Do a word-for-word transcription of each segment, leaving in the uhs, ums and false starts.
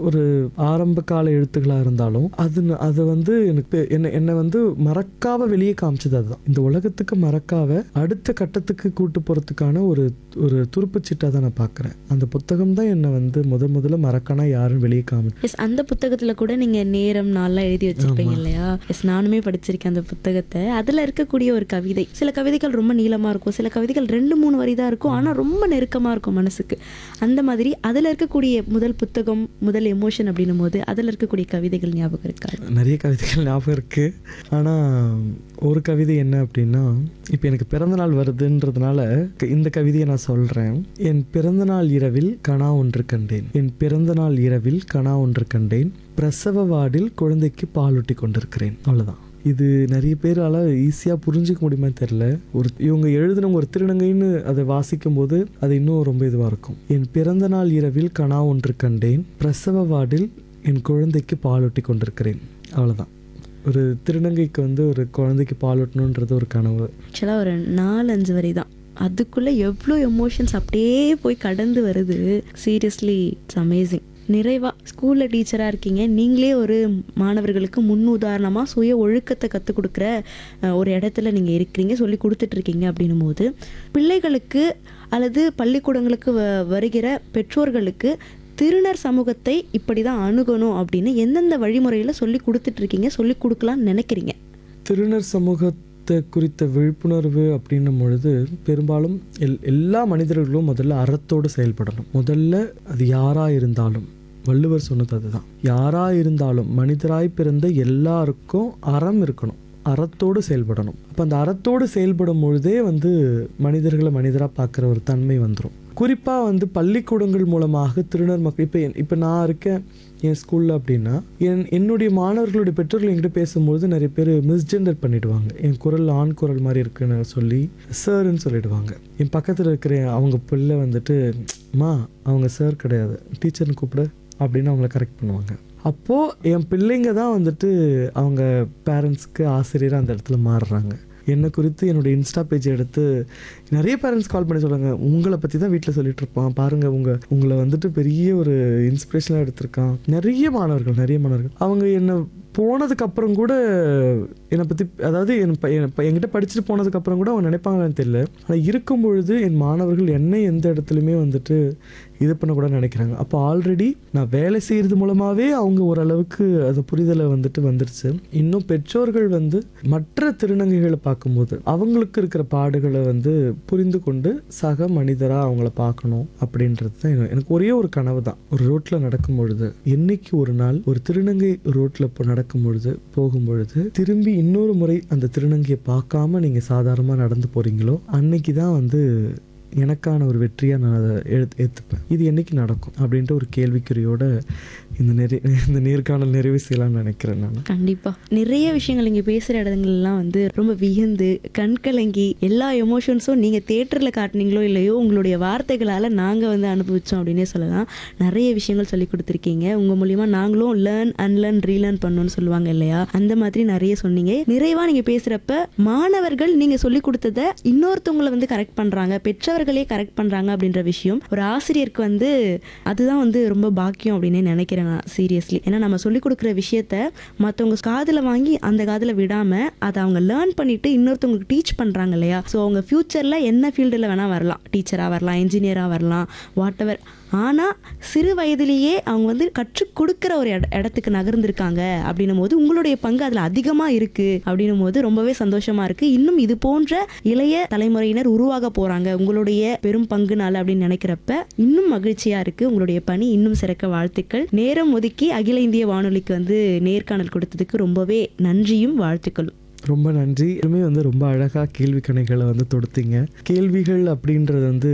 ஒரு ஆரம்ப கால எழுத்துக்களாக இருந்தாலும் அது அது வந்து எனக்கு என்ன என்னை வந்து மறக்காம வெளியே காமிச்சது அதுதான். இந்த உலகத்துக்கு மறக்காம அடுத்த கட்டத்துக்கு கூட்டு போகிறதுக்கான ஒரு ஒரு துருப்புச்சீட்டாக தான் நான் பார்க்குறேன். அந்த புத்தகம் தான் என்னை வந்து முத முதல்ல மறக்கானா யாரும் வெளியே காமி. எஸ், அந்த புத்தகத்தில் கூட நீங்கள் நேரம் நாள்லாம் எழுதி வச்சிருப்பீங்க இல்லையா? எஸ், நானுமே படிச்சிருக்கேன் அந்த புத்தகத்தை. அதில் இருக்கக்கூடிய ஒரு கவிதை, சில கவிதைகள் ரொம்ப நீளமாக இருக்கும், சில கவிதைகள் ரெண்டு மூணு வரி தான் இருக்கும், ஆனால் ரொம்ப நெருக்கமாக இருக்கும் மனசுக்கு. அந்த மாதிரி அதில் இருக்கக்கூடிய முதல் புத்தகம், முதல் எமோஷன் அப்படின்னும் போது அதில் இருக்கக்கூடிய கவிதைகள் ஞாபகம் இருக்கா? நிறைய கவிதைகள் ஞாபகம் இருக்கு. ஆனால் ஒரு கவிதை என்ன அப்படின்னா, இப்போ எனக்கு பிறந்த நாள் வருதுன்றதுனால இந்த கவிதையை நான் சொல்றேன். என் பிறந்த நாள் இரவில் கனா ஒன்று கண்டேன், என் பிறந்த நாள் இரவில் கனா ஒன்று கண்டேன், பிரசவ வார்டில் குழந்தைக்கு பாலூட்டி கொண்டிருக்கிறேன். அவ்வளவுதான். இது நிறைய பேரால ஈஸியாக புரிஞ்சிக்க முடியுமா தெரியல. ஒரு இவங்க எழுதினவங்க ஒரு திருநங்கைன்னு அதை வாசிக்கும் போது அது இன்னும் ரொம்ப இதுவாக இருக்கும். என் பிறந்த நாள் இரவில் கனா ஒன்று கண்டேன், பிரசவ வார்டில் என் குழந்தைக்கு பாலூட்டி கொண்டிருக்கிறேன். அவ்வளோதான். ஒரு திருநங்கைக்கு வந்து ஒரு குழந்தைக்கு பாலூட்டணுன்றது ஒரு கனவு. ஆக்சுவலாக ஒரு நாலு அஞ்சு வரி தான், அதுக்குள்ளே எவ்வளோ எமோஷன்ஸ் அப்படியே போய் கடந்து வருது. Seriously it's amazing. நிறைவாக ஸ்கூலில் டீச்சராக இருக்கீங்க, நீங்களே ஒரு மாணவர்களுக்கு முன் உதாரணமாக சுய ஒழுக்கத்தை கற்றுக் கொடுக்குற ஒரு இடத்துல நீங்கள் இருக்கிறீங்க, சொல்லி கொடுத்துட்ருக்கீங்க. அப்படின்னும் போது பிள்ளைகளுக்கு அல்லது பள்ளிக்கூடங்களுக்கு வ வருகிற பெற்றோர்களுக்கு திருநர் சமூகத்தை இப்படி தான் அணுகணும் அப்படின்னு எந்தெந்த வழிமுறையில் சொல்லி கொடுத்துட்ருக்கீங்க, சொல்லி கொடுக்கலான்னு நினைக்கிறீங்க? திருநர் சமூகத்தை குறித்த விழிப்புணர்வு அப்படின்னும் பொழுது பெரும்பாலும் எல் எல்லா மனிதர்களும் முதல்ல அறத்தோடு செயல்படணும். முதல்ல அது யாராக இருந்தாலும், வள்ளுவர் சொன்னது அதுதான், யாராக இருந்தாலும் மனிதராய் பிறந்த எல்லாருக்கும் அறம் இருக்கணும், அறத்தோடு செயல்படணும். அப்போ அந்த அறத்தோடு செயல்படும் பொழுதே வந்து மனிதர்களை மனிதராக பார்க்குற ஒரு தன்மை வந்துடும். குறிப்பாக வந்து பள்ளிக்கூடங்கள் மூலமாக திருநர் மக்கள், இப்போ இப்போ நான் இருக்கேன் என் ஸ்கூலில் அப்படின்னா, என் என்னுடைய மாணவர்களுடைய பெற்றோர்கள் என்கிட்ட பேசும்போது நிறைய பேர் மிஸ்ஜெண்டர் பண்ணிவிடுவாங்க. என் குரல் ஆண் குரல் மாதிரி இருக்குன்னு சொல்லி சார்ன்னு சொல்லிடுவாங்க. என் பக்கத்தில் இருக்கிற அவங்க பிள்ளை வந்துட்டு, மா அவங்க சார் கிடையாது, டீச்சர்னு கூப்பிட அப்படின்னு அவங்கள கரெக்ட் பண்ணுவாங்க. அப்போது என் பிள்ளைங்க தான் வந்துட்டு அவங்க பேரண்ட்ஸ்க்கு ஆசிரியராக அந்த இடத்துல மாறுறாங்க. என்னை குறித்து என்னோடய இன்ஸ்டா பேஜ் எடுத்து நிறைய பேரண்ட்ஸ் கால் பண்ணி சொல்கிறாங்க, உங்களை பற்றி தான் வீட்டில் சொல்லிட்டு இருப்பான் பாருங்கள், உங்கள் உங்களை வந்துட்டு பெரிய ஒரு இன்ஸ்பிரேஷனாக எடுத்திருக்கான். நிறைய மாணவர்கள் நிறைய மாணவர்கள் அவங்க என்னை போனதுக்கப்புறம் கூட என்னை பற்றி, அதாவது என் என்கிட்ட படிச்சுட்டு போனதுக்கப்புறம் கூட அவங்க நினைப்பாங்கன்னு தெரியல, ஆனால் இருக்கும் பொழுது என் மாணவர்கள் என்னை எந்த இடத்துலையுமே வந்துட்டு இது பண்ணக்கூட நினைக்கிறாங்க. அப்போ ஆல்ரெடி நான் வேலை செய்கிறது மூலமாகவே அவங்க ஓரளவுக்கு அது புரிதலை வந்துட்டு வந்துடுச்சு. இன்னும் பெற்றோர்கள் வந்து மற்ற திருநங்கைகளை பார்க்கும்போது அவங்களுக்கு இருக்கிற பாடுகளை வந்து புரிந்து கொண்டு சக மனிதராக அவங்கள பார்க்கணும் அப்படின்றது தான் எனக்கு ஒரே ஒரு கனவு தான். ஒரு ரோட்டில் நடக்கும் பொழுது, என்னைக்கு ஒரு நாள் ஒரு திருநங்கை ரோட்டில் இப்போ நடக்கும் பொழுது போகும் பொழுது திரும்பி இன்னொரு முறை அந்த திருநங்கையை பார்க்காம நீங்கள் சாதாரணமாக நடந்து போகிறீங்களோ அன்னைக்கு தான் வந்து எனக்கான ஒரு வெற்றியாக நான் அதை எழுத்து ஏற்றுப்பேன். இது என்னைக்கு நடக்கும் அப்படின்ற ஒரு கேள்விக்குறியோட இந்த நிறைய இந்த நேர்காணல் நிறைவு செய்யலாம்னு நினைக்கிறேன் நான். கண்டிப்பாக நிறைய விஷயங்கள் இங்கே பேசுகிற இடங்கள்லாம் வந்து ரொம்ப வியந்து கண்கலங்கி எல்லா எமோஷன்ஸும் நீங்கள் தேட்டரில் காட்டினீங்களோ இல்லையோ உங்களுடைய வார்த்தைகளால் நாங்கள் வந்து அனுபவித்தோம் அப்படின்னே சொல்லலாம். நிறைய விஷயங்கள் சொல்லி கொடுத்துருக்கீங்க. உங்கள் மூலிமா நாங்களும் லேர்ன் அன்லேர்ன் ரீலேர்ன் பண்ணணும்னு சொல்லுவாங்க இல்லையா, அந்த மாதிரி நிறைய சொன்னீங்க. நிறைவாக நீங்கள் பேசுகிறப்ப மாணவர்கள் நீங்கள் சொல்லி கொடுத்ததை இன்னொருத்தவங்களை வந்து கரெக்ட் பண்ணுறாங்க, பெற்றவர்களே கரெக்ட் பண்ணுறாங்க அப்படின்ற விஷயம் ஒரு ஆசிரியருக்கு வந்து அதுதான் வந்து ரொம்ப பாக்கியம் அப்படின்னு நினைக்கிறேன் நான் சீரியஸ்லி. ஏன்னா நம்ம சொல்லிக் கொடுக்குற விஷயத்த மற்றவங்க காதில் வாங்கி அந்த காதில் விடாமல் அதை அவங்க லேர்ன் பண்ணிட்டு இன்னொருத்தவங்களுக்கு டீச் பண்ணுறாங்க இல்லையா. ஸோ அவங்க ஃப்யூச்சரில் என்ன ஃபீல்டில் வேணால் வரலாம், டீச்சராக வரலாம், இன்ஜினியராக வரலாம், வாட் எவர். ஆனால் சிறு வயதிலேயே அவங்க வந்து கற்றுக் கொடுக்குற ஒரு இட இடத்துக்கு நகர்ந்துருக்காங்க அப்படின்னும் போது உங்களுடைய பங்கு அதில் அதிகமாக இருக்குது அப்படின்னும் போது ரொம்பவே சந்தோஷமாக இருக்குது. இன்னும் இது போன்ற இளைய தலைமுறையினர் உருவாக போகிறாங்க உங்களுடைய பெரும் பங்குனால அப்படின்னு நினைக்கிறப்ப இன்னும் மகிழ்ச்சியாக இருக்குது. உங்களுடைய பணி இன்னும் சிறக்க வாழ்த்துக்கள். நேரம் ஒதுக்கி அகில இந்திய வானொலிக்கு வந்து நேர்காணல் கொடுத்ததுக்கு ரொம்பவே நன்றியும் வாழ்த்துக்களும். ரொம்ப நன்றி. இதுவுமே வந்து ரொம்ப அழகாக கேள்வி கணைகளை வந்து தொடுத்தீங்க. கேள்விகள் அப்படின்றது வந்து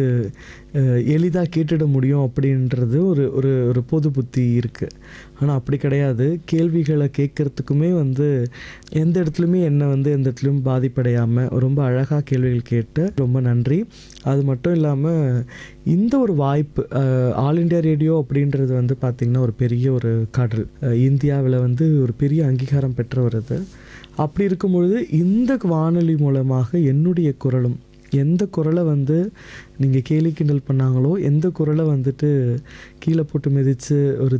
எளிதாக கேட்டுட முடியும் அப்படின்றது ஒரு ஒரு ஒரு பொது புத்தி இருக்குது. ஆனால் அப்படி கிடையாது. கேள்விகளை கேட்குறதுக்குமே வந்து எந்த இடத்துலையுமே என்னை வந்து எந்த இடத்துலையும் பாதிப்படையாமல் ரொம்ப அழகாக கேள்விகள் கேட்டு ரொம்ப நன்றி. அது மட்டும் இல்லாமல் இந்த ஒரு வாய்ப்பு, ஆல் இண்டியா ரேடியோ அப்படின்றது வந்து பார்த்திங்கன்னா ஒரு பெரிய ஒரு கடல், இந்தியாவில் வந்து ஒரு பெரிய அங்கீகாரம் பெற்ற வருது. அப்படி இருக்கும் பொழுது இந்த வானொலி மூலமாக என்னுடைய குரலும், எந்த குரலை வந்து நீங்கள் கேலி கிண்டல் பண்ணாங்களோ, எந்த குரலை வந்துட்டு கீழே போட்டு மிதித்து ஒரு